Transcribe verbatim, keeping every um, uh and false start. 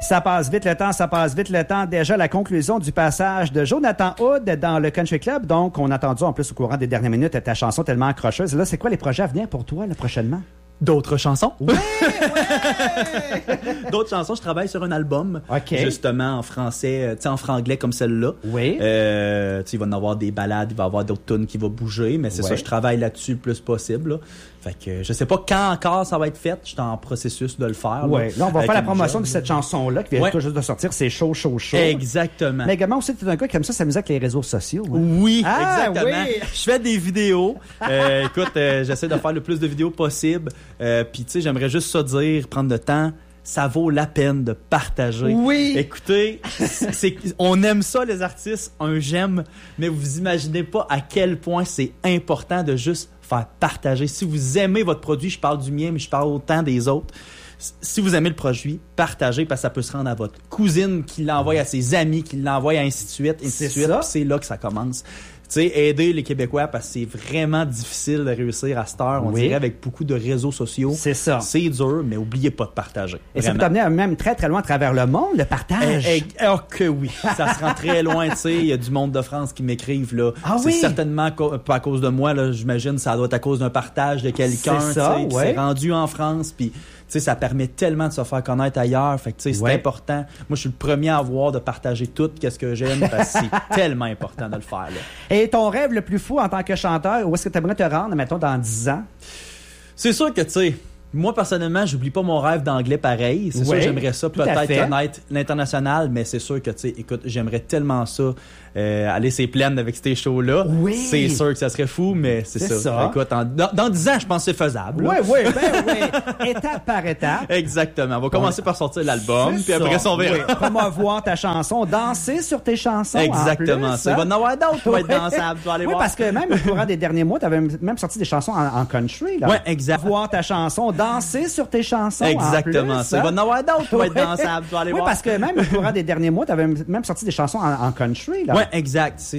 Ça passe vite le temps, ça passe vite le temps. Déjà la conclusion du passage de Jonathan Hood dans le Country Club. Donc, on a entendu en plus au courant des dernières minutes ta chanson tellement accrocheuse. Là, c'est quoi les projets à venir pour toi là, prochainement? D'autres chansons? Ouais, ouais! D'autres chansons. Je travaille sur un album, okay. justement, en français, tu sais, en franglais comme celle-là. Oui. Euh, tu sais, il va y en avoir des ballades, il va y avoir d'autres tunes qui vont bouger, mais c'est ouais. ça, je travaille là-dessus le plus possible. Là. Fait que je sais pas quand encore ça va être fait. Je suis en processus de le faire. Ouais. Là, là on va faire la promotion job. de cette chanson-là qui vient ouais. tout juste de sortir. C'est chaud, chaud, chaud. Exactement. Mais également aussi, tu es un gars qui aime ça s'amuser avec les réseaux sociaux. Hein? Oui, ah, exactement. Oui. Je fais des vidéos. Euh, écoute, euh, j'essaie de faire le plus de vidéos possible. Euh, Puis, tu sais, j'aimerais juste ça dire, prendre le temps. Ça vaut la peine de partager. Oui. Écoutez, c'est, on aime ça, les artistes, un j'aime, mais vous imaginez pas à quel point c'est important de juste faire partager. Si vous aimez votre produit, je parle du mien, mais je parle autant des autres. Si vous aimez le produit, partagez parce que ça peut se rendre à votre cousine qui l'envoie à ses amis, qui l'envoie ainsi de suite, ainsi c'est de suite. Ça. Puis c'est là que ça commence. Tu sais, aider les Québécois parce que c'est vraiment difficile de réussir à cette heure, on oui. dirait, avec beaucoup de réseaux sociaux. C'est ça. C'est dur, mais oubliez pas de partager. Et vraiment. Ça peut t'amener même très, très loin à travers le monde, le partage. Eh, eh, oh que oui. Ça se rend très loin, tu sais. Il y a du monde de France qui m'écrivent, là. Ah c'est oui? certainement co- pas à cause de moi, là. J'imagine ça doit être à cause d'un partage de quelqu'un, c'est ça, tu sais, ouais. qui s'est rendu en France, puis... Tu sais, ça permet tellement de se faire connaître ailleurs. Fait que, tu sais, c'est ouais. important. Moi, je suis le premier à avoir de partager tout ce que j'aime parce que c'est tellement important de le faire, là. Et ton rêve le plus fou en tant que chanteur, où est-ce que tu aimerais te rendre, mettons, dans dix ans? C'est sûr que, tu sais, moi, personnellement, j'oublie pas mon rêve d'anglais pareil. C'est ouais, sûr, j'aimerais ça peut-être connaître l'international, mais c'est sûr que, tu sais, écoute, j'aimerais tellement ça, euh, aller ses plaines avec ces shows-là. Oui. C'est sûr que ça serait fou, mais c'est, c'est ça. ça. Écoute, en, dans, dans dix ans, je pense que c'est faisable. Oui, oui, ben oui. Étape par étape. Exactement. On va commencer ouais. par sortir l'album, c'est puis après, ça. on verra. Oui. Promouvoir ta chanson, danser sur tes chansons. Exactement. En plus, ça. Il va y en avoir d'autres qui vont être dansables. Tu vas aller oui, voir. parce que même au courant des derniers mois, tu avais même sorti des chansons en, en country. Là. Oui, exact. Voir ta chanson, danser sur tes chansons. Exactement. En plus, ça. Il va y en avoir d'autres qui vont être dansables. Tu vas aller oui, voir. parce que même au courant des derniers mois, tu avais même sorti des chansons en, en country. Oui, exact. C'est,